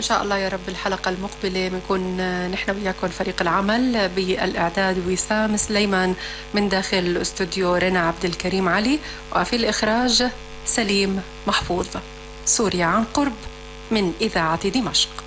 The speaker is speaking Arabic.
إن شاء الله يا رب الحلقة المقبلة بنكون نحن وياكم فريق العمل بالإعداد وسام سليمان، من داخل الاستوديو رنا عبد الكريم علي، وفي الإخراج سليم محفوظ. سوريا عن قرب من إذاعة دمشق.